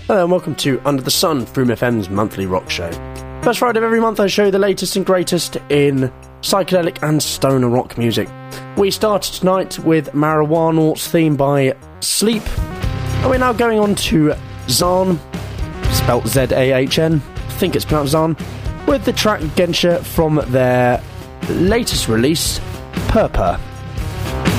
Hello and welcome to Under the Sun, Froome FM's monthly rock show. First Friday of every month I show you the latest and greatest in psychedelic and stoner rock music. We started tonight with Marijuana's theme by Sleep, and we're now going on to Zahn, spelt Z-A-H-N, I think it's pronounced Zahn, with the track Gensha from their latest release, Purpur.